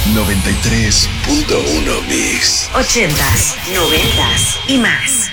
93.1 Mix. 80s, 90s y más.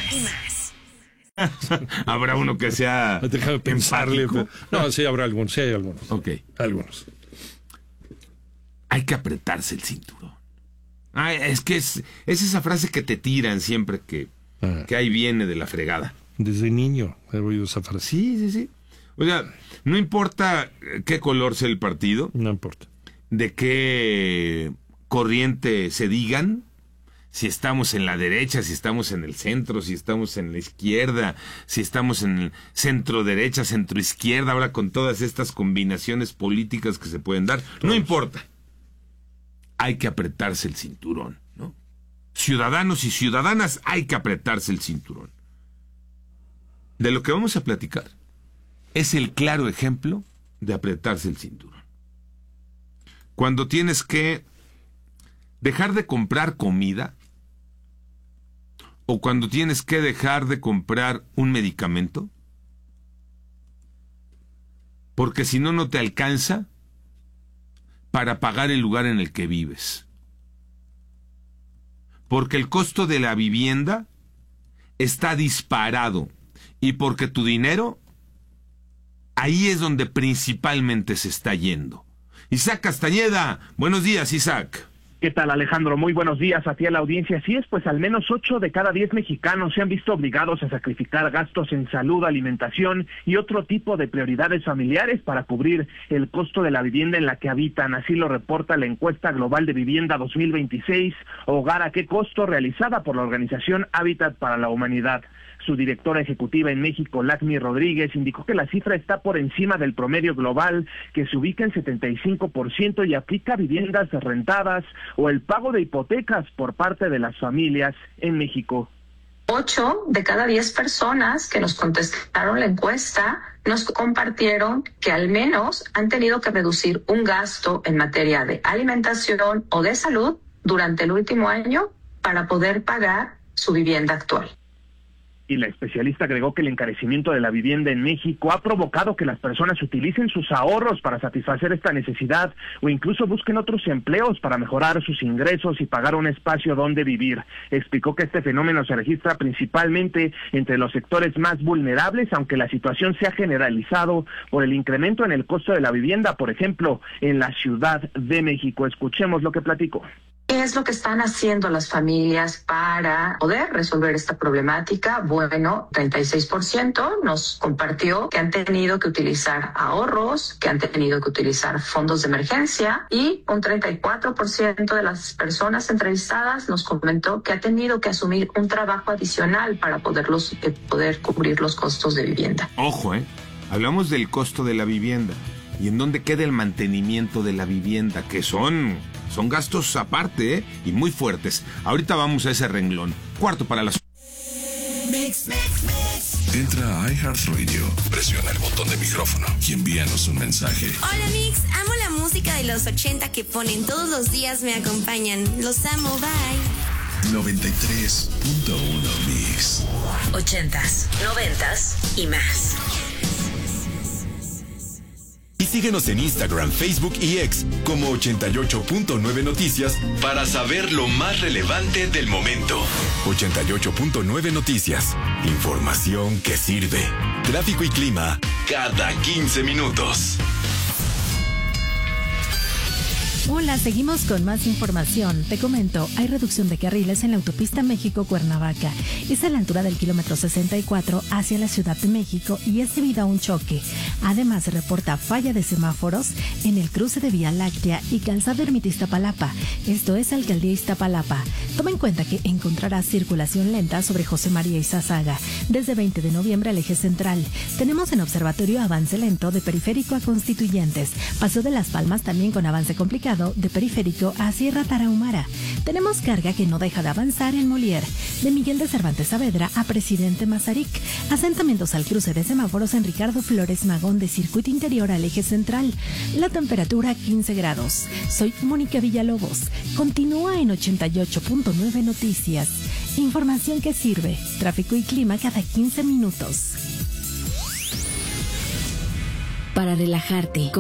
¿Habrá uno que sea Déjame pensarle. empático? No, sí habrá algunos, sí hay algunos. Ok. Algunos. Hay que apretarse el cinturón. Es que es esa frase que te tiran siempre que ahí viene de la fregada. Desde niño he oído esa frase. Sí. O sea, no importa qué color sea el partido, No importa. de qué corriente se digan, si estamos en la derecha, si estamos en el centro, si estamos en la izquierda, si estamos en el centro derecha, centro izquierda, ahora con todas estas combinaciones políticas que se pueden dar, no importa. Hay que apretarse el cinturón, ¿no? Ciudadanos y ciudadanas, hay que apretarse el cinturón. De lo que vamos a platicar es el claro ejemplo de apretarse el cinturón. Cuando tienes que dejar de comprar comida, o cuando tienes que dejar de comprar un medicamento, porque si no, no te alcanza para pagar el lugar en el que vives. Porque el costo de la vivienda está disparado y porque tu dinero, ahí es donde principalmente se está yendo. Isaac Castañeda, buenos días, Isaac. ¿Qué tal, Alejandro? Muy buenos días a ti, a la audiencia. Así es, pues al menos 8 de cada 10 mexicanos se han visto obligados a sacrificar gastos en salud, alimentación y otro tipo de prioridades familiares para cubrir el costo de la vivienda en la que habitan. Así lo reporta la encuesta global de vivienda 2026, Hogar a qué costo, realizada por la organización Hábitat para la Humanidad. Su directora ejecutiva en México, Lakmi Rodríguez, indicó que la cifra está por encima del promedio global, que se ubica en 75% y aplica a viviendas rentadas o el pago de hipotecas por parte de las familias en México. 8 de cada 10 personas que nos contestaron la encuesta nos compartieron que al menos han tenido que reducir un gasto en materia de alimentación o de salud durante el último año para poder pagar su vivienda actual. Y la especialista agregó que el encarecimiento de la vivienda en México ha provocado que las personas utilicen sus ahorros para satisfacer esta necesidad o incluso busquen otros empleos para mejorar sus ingresos y pagar un espacio donde vivir. Explicó que este fenómeno se registra principalmente entre los sectores más vulnerables, aunque la situación se ha generalizado por el incremento en el costo de la vivienda, por ejemplo, en la Ciudad de México. Escuchemos lo que platicó. ¿Qué es lo que están haciendo las familias para poder resolver esta problemática? Bueno, 36% nos compartió que han tenido que utilizar ahorros, que han tenido que utilizar fondos de emergencia y un 34% de las personas entrevistadas nos comentó que ha tenido que asumir un trabajo adicional para poder cubrir los costos de vivienda. Ojo, hablamos del costo de la vivienda y en dónde queda el mantenimiento de la vivienda, que son gastos aparte, y muy fuertes. Ahorita vamos a ese renglón. Cuarto para las... Entra a iHeartRadio, presiona el botón de micrófono y envíanos un mensaje. Hola Mix, amo la música de los 80 que ponen todos los días, me acompañan. Los amo, bye. 93.1 Mix. 80s, 90s y más. Y síguenos en Instagram, Facebook y X como 88.9 Noticias para saber lo más relevante del momento. 88.9 Noticias. Información que sirve. Tráfico y clima cada 15 minutos. Hola, seguimos con más información. Te comento, hay reducción de carriles en la autopista México-Cuernavaca. Es a la altura del kilómetro 64 hacia la Ciudad de México y es debido a un choque. Además, se reporta falla de semáforos en el cruce de Vía Láctea y Calzada Ermita Iztapalapa. Esto es Alcaldía Iztapalapa. Toma en cuenta que encontrarás circulación lenta sobre José María Izazaga. Desde 20 de noviembre al eje central. Tenemos en observatorio avance lento de Periférico a Constituyentes. Paseo de Las Palmas también con avance complicado de Periférico a Sierra Tarahumara. Tenemos carga que no deja de avanzar en Molière, de Miguel de Cervantes Saavedra a Presidente Mazarik. Asentamientos al cruce de semáforos en Ricardo Flores Magón de Circuito Interior al eje central. La temperatura 15 grados. Soy Mónica Villalobos. Continúa en 88.9 Noticias. Información que sirve. Tráfico y clima cada 15 minutos. Para relajarte.